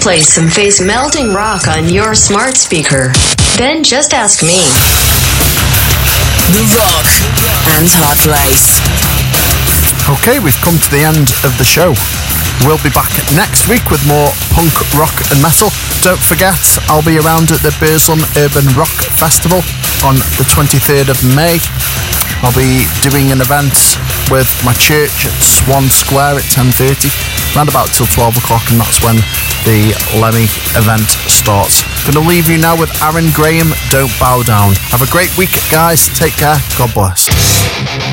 play some face-melting rock on your smart speaker, then just ask me. The Rock and Hard Place. Okay, we've come to the end of the show. We'll be back next week with more punk, rock and metal. Don't forget, I'll be around at the Burslem Urban Rock Festival on the 23rd of May. I'll be doing an event with my church at Swan Square at 10:30, round about till 12 o'clock, and that's when the Lemmy event starts. Gonna leave you now with Aaron Graham, Don't Bow Down. Have a great week, guys. Take care. God bless.